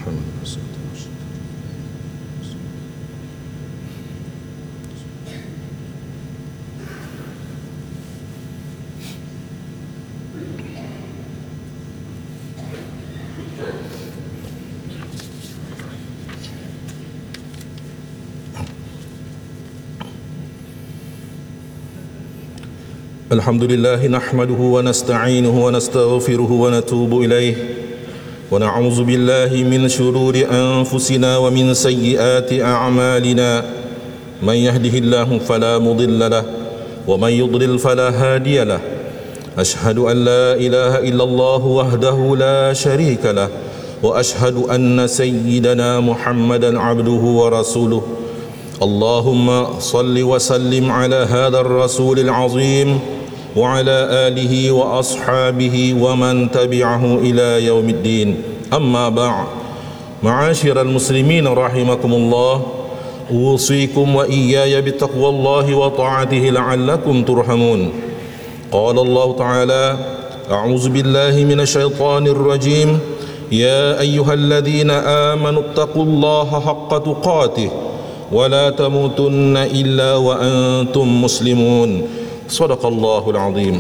Alhamdulillah nahmaduhu wa nasta'inuhu wa nastaghfiruhu wa natubu ilaih wa na'udzu billahi min shururi anfusina wa min sayyiati a'malina man yahdihillahu fala mudilla lahu wa man yudlil fala hadiya lahu ashhadu an la ilaha illallah wahdahu la sharika lahu wa ashhadu anna sayyidana Muhammadan abduhu wa rasuluh Allahumma salli wa sallim ala hadha ar-rasulil azim وعلى آله وأصحابه ومن تبعه إلى يوم الدين أما بعد معاشر المسلمين رحمكم الله أوصيكم وإياي بتقوى الله وطاعته لعلكم ترحمون قال الله تعالى أعوذ بالله من الشيطان الرجيم يا أيها الذين آمنوا اتقوا الله حق تقاته ولا تموتن إلا وأنتم مسلمون Sadaqallahul azim.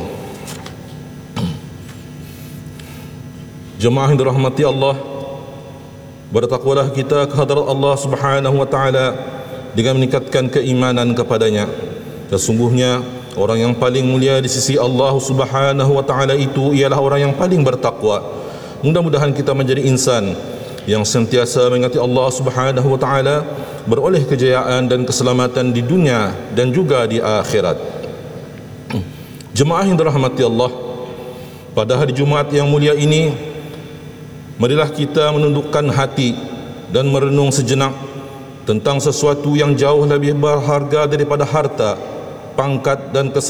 Jemaah yang dirahmati Allah, bertakwalah kita kehadrat Allah Subhanahu wa taala dengan meningkatkan keimanan kepadanya. Sesungguhnya orang yang paling mulia di sisi Allah Subhanahu wa taala itu ialah orang yang paling bertakwa. Mudah-mudahan kita menjadi insan yang sentiasa mengingati Allah Subhanahu wa taala, beroleh kejayaan dan keselamatan di dunia dan juga di akhirat. Jemaah yang dirahmati Allah, pada hari Jumaat yang mulia ini, marilah kita menundukkan hati dan merenung sejenak tentang sesuatu yang jauh lebih berharga daripada harta, pangkat dan kesehatan